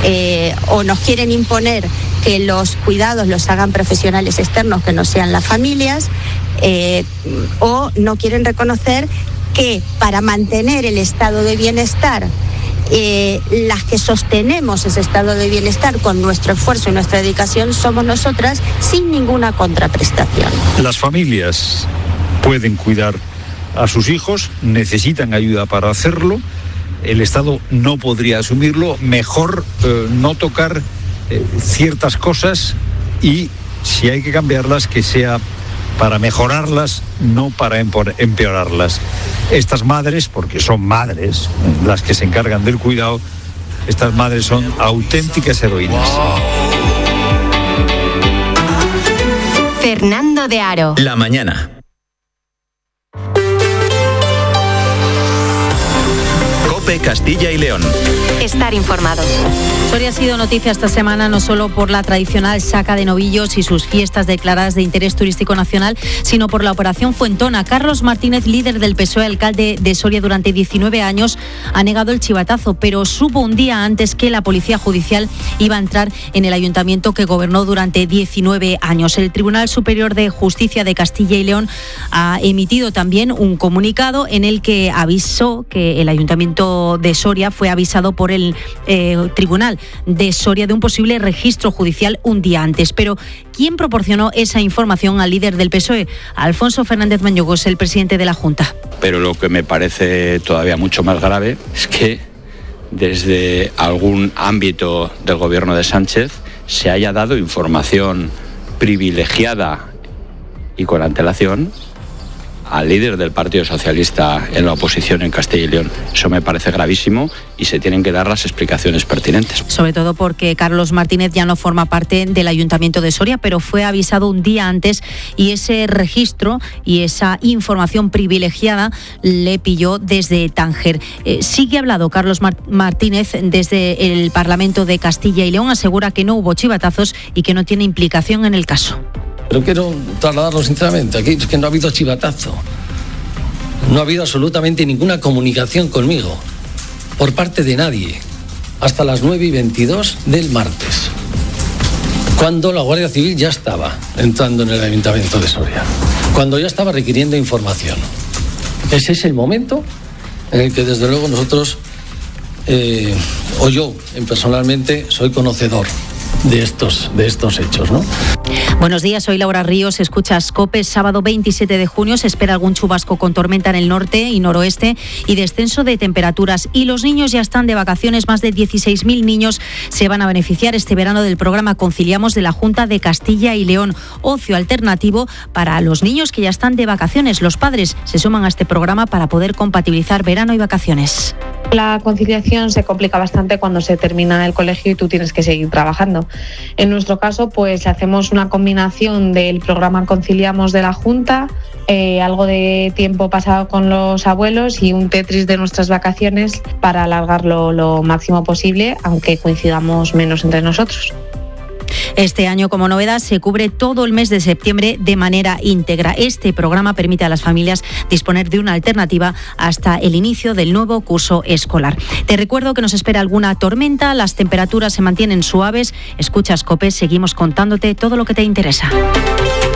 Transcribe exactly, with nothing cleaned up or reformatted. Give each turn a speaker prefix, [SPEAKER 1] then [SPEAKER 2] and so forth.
[SPEAKER 1] eh, o nos quieren imponer que los cuidados los hagan profesionales externos que no sean las familias, eh, o no quieren reconocer que para mantener el estado de bienestar, eh, las que sostenemos ese estado de bienestar con nuestro esfuerzo y nuestra dedicación somos nosotras, sin ninguna contraprestación.
[SPEAKER 2] Las familias pueden cuidar a sus hijos, necesitan ayuda para hacerlo, el Estado no podría asumirlo, mejor eh, no tocar eh, ciertas cosas, y si hay que cambiarlas, que sea para mejorarlas, no para empeorarlas. Estas madres, porque son madres las que se encargan del cuidado, estas madres son auténticas heroínas.
[SPEAKER 3] Fernando de Aro.
[SPEAKER 4] La mañana. COPE Castilla y León.
[SPEAKER 3] Estar informado.
[SPEAKER 5] Soria ha sido noticia esta semana no solo por la tradicional saca de novillos y sus fiestas declaradas de interés turístico nacional, sino por la operación Fuentona. Carlos Martínez, líder del P S O E, alcalde de Soria durante diecinueve años, ha negado el chivatazo, pero supo un día antes que la Policía Judicial iba a entrar en el ayuntamiento que gobernó durante diecinueve años. El Tribunal Superior de Justicia de Castilla y León ha emitido también un comunicado en el que avisó que el ayuntamiento de Soria fue avisado por el eh, Tribunal de Soria de un posible registro judicial un día antes. Pero ¿quién proporcionó esa información al líder del P S O E? Alfonso Fernández Mañugos, el presidente de la Junta.
[SPEAKER 6] Pero lo que me parece todavía mucho más grave es que desde algún ámbito del gobierno de Sánchez se haya dado información privilegiada y con antelación al líder del Partido Socialista en la oposición en Castilla y León. Eso me parece gravísimo y se tienen que dar las explicaciones pertinentes.
[SPEAKER 5] Sobre todo porque Carlos Martínez ya no forma parte del Ayuntamiento de Soria, pero fue avisado un día antes y ese registro y esa información privilegiada le pilló desde Tánger. Eh, sí que ha hablado Carlos Mar- Martínez desde el Parlamento de Castilla y León, asegura que no hubo chivatazos y que no tiene implicación en el caso.
[SPEAKER 7] Pero quiero trasladarlo sinceramente, aquí es que no ha habido chivatazo, no ha habido absolutamente ninguna comunicación conmigo, por parte de nadie, hasta las nueve y veintidós del martes, cuando la Guardia Civil ya estaba entrando en el Ayuntamiento de Soria, cuando ya estaba requiriendo información. Ese es el momento en el que desde luego nosotros, eh, o yo personalmente, soy conocedor de estos, de estos hechos, ¿no?
[SPEAKER 5] Buenos días, soy Laura Ríos, escuchas COPE. Sábado veintisiete de junio se espera algún chubasco con tormenta en el norte y noroeste y descenso de temperaturas. Y los niños ya están de vacaciones, más de dieciséis mil niños se van a beneficiar este verano del programa Conciliamos de la Junta de Castilla y León. Ocio alternativo para los niños que ya están de vacaciones. Los padres se suman a este programa para poder compatibilizar verano y vacaciones.
[SPEAKER 8] La conciliación se complica bastante cuando se termina el colegio y tú tienes que seguir trabajando. En nuestro caso, pues hacemos una combinación del programa Conciliamos de la Junta, eh, algo de tiempo pasado con los abuelos y un Tetris de nuestras vacaciones para alargarlo lo máximo posible, aunque coincidamos menos entre nosotros.
[SPEAKER 5] Este año, como novedad, se cubre todo el mes de septiembre de manera íntegra. Este programa permite a las familias disponer de una alternativa hasta el inicio del nuevo curso escolar. Te recuerdo que nos espera alguna tormenta, las temperaturas se mantienen suaves. Escuchas COPE, seguimos contándote todo lo que te interesa.